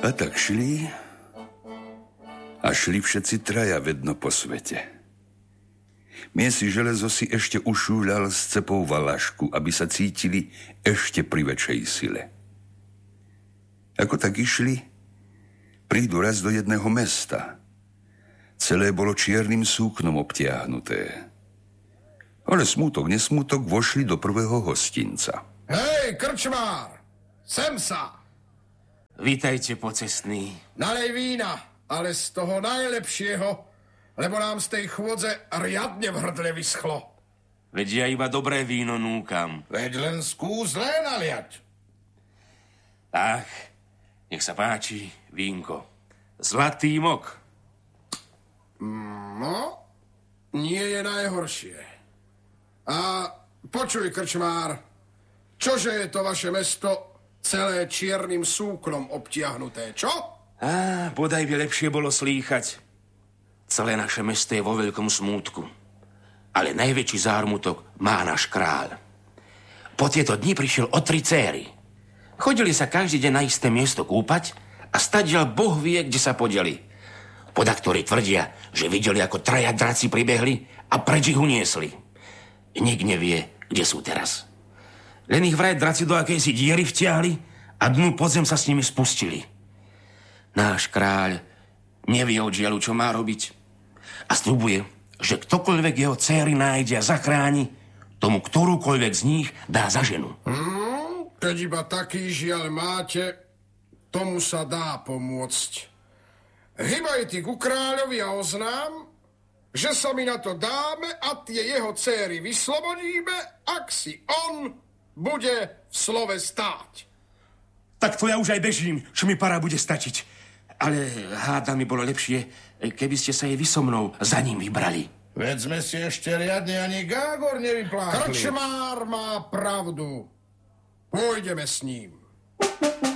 A tak šli a šli všetci traja vedno po svete. Miesi železo si ešte ušúľal s cepou valašku, aby sa cítili ešte pri väčšej sile. Ako tak išli, prídu raz do jedného mesta. Celé bolo čiernym súknom obtiahnuté. Ale smútok, nesmútok vošli do prvého hostinca. Hej, krčmár, sem sa! Vítajte, pocestný. Nalej vína, ale z toho najlepšieho, lebo nám z tej chôdze riadne v hrdle vyschlo. Veď ja iba dobré víno núkam. Veď len skús zlé naliať. Tak, nech sa páči, vínko. Zlatý mok. No, nie je najhoršie. A počuj, krčmár, čože je to vaše mesto celé čiernym súknom obtiahnuté, čo? Bodaj by lepšie bolo slýchať. Celé naše mesto je vo veľkom smútku. Ale najväčší zármutok má náš kráľ. Po tieto dni prišiel o 3 céry. Chodili sa každý deň na isté miesto kúpať a stadiaľ Boh vie, kde sa podeli. Podaktori tvrdia, že videli, ako 3 draci pribehli a preč ich uniesli. Nik nevie, kde sú teraz. Len ich vraj draci do akejsi diery vtiahli a dnu podzem sa s nimi spustili. Náš kráľ nevie od žiaľu, čo má robiť. A sľubuje, že ktokoľvek jeho dcéry nájde a zachráni, tomu ktorúkoľvek z nich dá za ženu. Keď iba taký žiaľ máte, tomu sa dá pomôcť. Hybaj ty ku kráľovi a oznám, že sa mi na to dáme a tie jeho dcéry vyslobodíme, ak si on bude v slove stáť. Tak to ja už aj bežím, čo mi para bude stačiť. Ale hádam mi bolo lepšie, keby ste sa jej vy so mnou za ním vybrali. Veď sme si ešte riadne ani Gágor nevypláchli. Krčmár má pravdu. Pôjdeme s ním.